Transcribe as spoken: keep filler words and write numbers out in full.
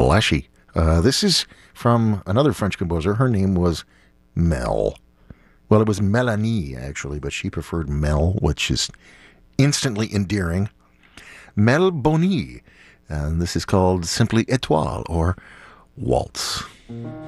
Belleschi. Uh, this is from another French composer. Her name was Mel. Well, it was Melanie, actually, but she preferred Mel, which is instantly endearing. Mel Boni. And this is called simply Étoile, or Waltz.